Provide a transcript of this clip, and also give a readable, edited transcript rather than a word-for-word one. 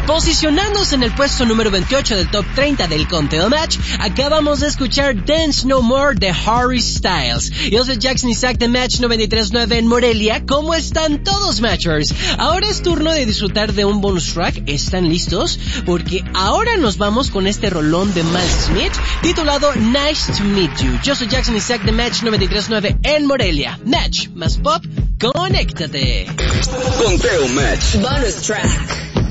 Posicionándose en el puesto número 28 del top 30 del conteo Match, acabamos de escuchar Dance No More de Harry Styles. Yo soy Jackson Isaac de Match 93.9 en Morelia. ¿Cómo están todos, Matchers? Ahora es turno de disfrutar de un bonus track. ¿Están listos? Porque ahora nos vamos con este rolón de Miles Smith titulado Nice to Meet You. Yo soy Jackson Isaac de Match 93.9 en Morelia. Match más pop, conéctate. Conteo Match. Bonus track.